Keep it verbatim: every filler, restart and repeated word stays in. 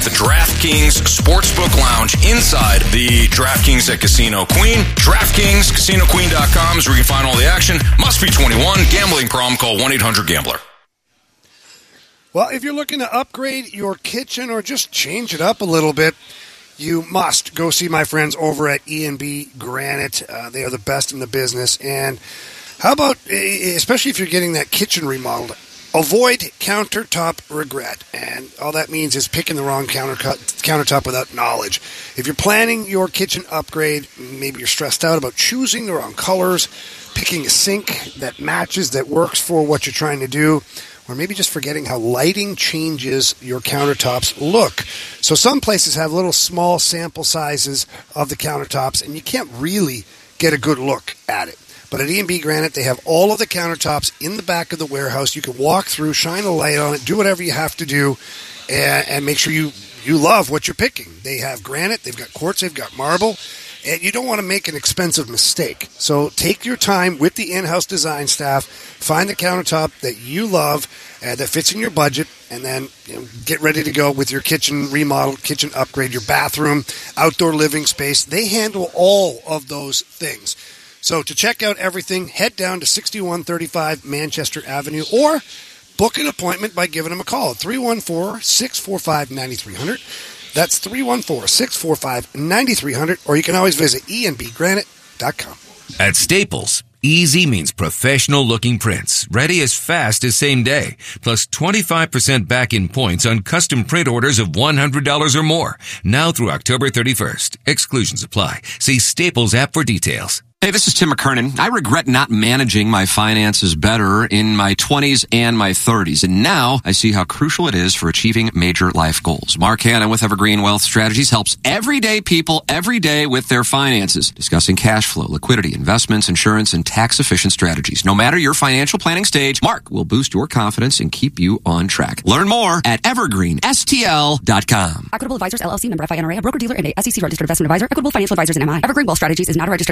at the DraftKings Sportsbook Lounge inside the DraftKings at Casino Queen. DraftKings Casino Queen dot com is where you can find all the action. Must be twenty-one. Gambling problem, call one eight hundred gambler. Well, if you're looking to upgrade your kitchen or just change it up a little bit, you must go see my friends over at E and B Granite. Uh, they are the best in the business. And how about, especially if you're getting that kitchen remodeled, avoid countertop regret. And all that means is picking the wrong counter countertop without knowledge. If you're planning your kitchen upgrade, maybe you're stressed out about choosing the wrong colors, picking a sink that matches, that works for what you're trying to do, or maybe just forgetting how lighting changes your countertops look. So some places have little small sample sizes of the countertops, and you can't really get a good look at it. But at E and B Granite, they have all of the countertops in the back of the warehouse. You can walk through, shine a light on it, do whatever you have to do, and, and make sure you, you love what you're picking. They have granite, they've got quartz, they've got marble, and you don't want to make an expensive mistake. So take your time with the in-house design staff, find the countertop that you love, uh, that fits in your budget, and then you know, get ready to go with your kitchen remodel, kitchen upgrade, your bathroom, outdoor living space. They handle all of those things. So to check out everything, head down to sixty-one thirty-five Manchester Avenue or book an appointment by giving them a call at three one four, six four five, nine three zero zero. That's three one four, six four five, nine three zero zero, or you can always visit E and B granite dot com. At Staples, easy means professional-looking prints, ready as fast as same day, plus twenty-five percent back-in points on custom print orders of one hundred dollars or more, now through October thirty-first. Exclusions apply. See Staples app for details. Hey, this is Tim McKernan. I regret not managing my finances better in my twenties and my thirties, and now I see how crucial it is for achieving major life goals. Mark Hanna with Evergreen Wealth Strategies helps everyday people every day with their finances, discussing cash flow, liquidity, investments, insurance, and tax-efficient strategies. No matter your financial planning stage, Mark will boost your confidence and keep you on track. Learn more at evergreen s t l dot com. Equitable Advisors, L L C, member F I N R A, a broker-dealer and a S E C registered investment advisor. Equitable Financial Advisors and M I. Evergreen Wealth Strategies is not a registered